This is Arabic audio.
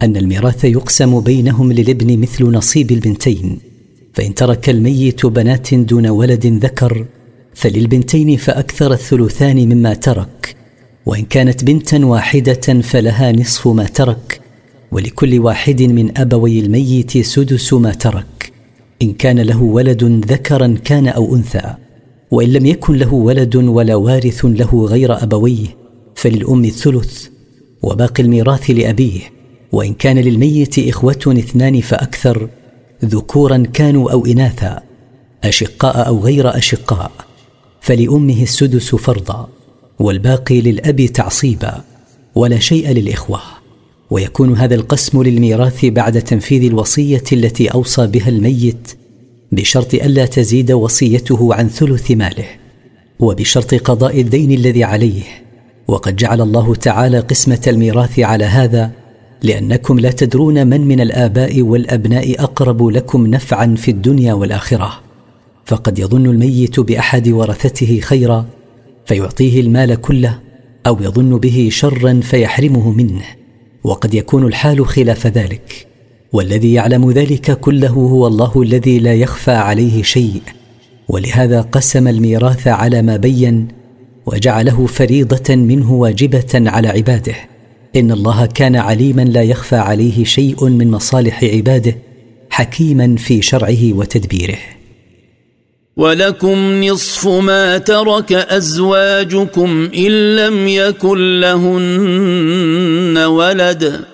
أن الميراث يقسم بينهم للابن مثل نصيب البنتين، فإن ترك الميت بنات دون ولد ذكر فللبنتين فأكثر الثلثان مما ترك، وإن كانت بنتا واحدة فلها نصف ما ترك، ولكل واحد من أبوي الميت سدس ما ترك إن كان له ولد ذكرا كان أو أنثى. وإن لم يكن له ولد ولا وارث له غير أبويه فللأم الثلث، وباقي الميراث لأبيه. وإن كان للميت إخوة 2 فأكثر ذكورا كانوا أو إناثا، أشقاء أو غير أشقاء، فلأمه السدس فرضا، والباقي للأب تعصيبا، ولا شيء للإخوة. ويكون هذا القسم للميراث بعد تنفيذ الوصية التي أوصى بها الميت، بشرط ألا تزيد وصيته عن ثلث ماله، وبشرط قضاء الدين الذي عليه. وقد جعل الله تعالى قسمة الميراث على هذا لأنكم لا تدرون من الآباء والأبناء أقرب لكم نفعا في الدنيا والآخرة، فقد يظن الميت بأحد ورثته خيرا فيعطيه المال كله، أو يظن به شرا فيحرمه منه، وقد يكون الحال خلاف ذلك. والذي يعلم ذلك كله هو الله الذي لا يخفى عليه شيء، ولهذا قسم الميراث على ما بين وجعله فريضة منه واجبة على عباده. إن الله كان عليما لا يخفى عليه شيء من مصالح عباده، حكيما في شرعه وتدبيره. ولكم نصف ما ترك أزواجكم إن لم يكن لهن ولد،